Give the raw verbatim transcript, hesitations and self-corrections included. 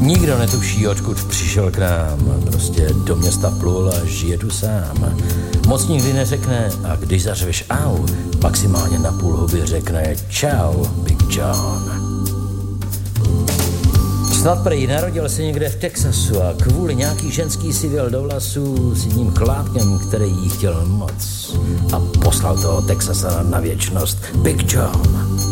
Nikdo netuší, odkud přišel k nám. Prostě do města plul a žije tu sám. Moc nikdy neřekne a když zařveš au, maximálně na půl huby řekne čau, Big John. Snad prej narodil se někde v Texasu a kvůli nějaký ženský si vjel do vlasů s jedním chlápkem, který jí chtěl moc. A poslal toho Texasana na věčnost. Big John.